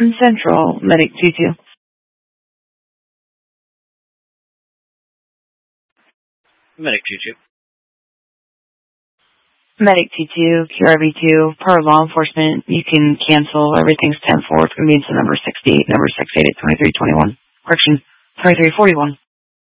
Central, Medic 22. Medic 22. Medic 22, QRV2, per law enforcement, you can cancel. Everything's 10-4. It's going to be into number 68, number 688, 2321. Correction, 2341.